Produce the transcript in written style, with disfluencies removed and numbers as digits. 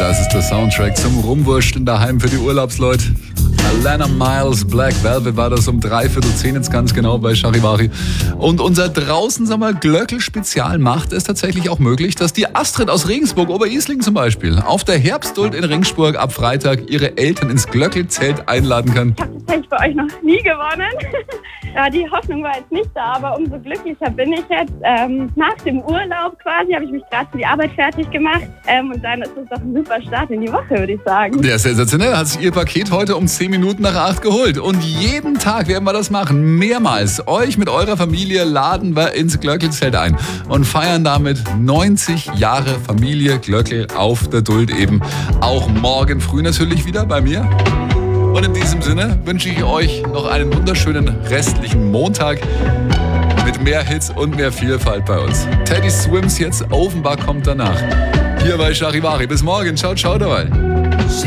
Das ist der Soundtrack zum Rumwurschteln daheim für die Urlaubsleute. Alana Miles, Black Velvet war das um 9:45 jetzt ganz genau bei Charivari. Und unser Draußen-Glöckl-Spezial macht es tatsächlich auch möglich, dass die Astrid aus Regensburg, Oberisling zum Beispiel, auf der Herbstduld in Ringsburg ab Freitag ihre Eltern ins Glöckl-Zelt einladen kann. Ich habe tatsächlich bei euch noch nie gewonnen. Ja, die Hoffnung war jetzt nicht da, aber umso glücklicher bin ich jetzt. Nach dem Urlaub quasi habe ich mich gerade für die Arbeit fertig gemacht. Und dann ist es doch ein super Start in die Woche, würde ich sagen. Ja, sensationell. Hat sich ihr Paket heute um 10 Minuten nach 8 geholt. Und jeden Tag werden wir das machen. Mehrmals. Euch mit eurer Familie laden wir ins Glöckl-Zelt ein und feiern damit 90 Jahre Familie Glöckl auf der Duld eben. Auch morgen früh natürlich wieder bei mir. Und in diesem Sinne wünsche ich euch noch einen wunderschönen restlichen Montag mit mehr Hits und mehr Vielfalt bei uns. Teddy Swims jetzt, Offenbach kommt danach. Hier bei Charivari. Bis morgen. Ciao, ciao dabei.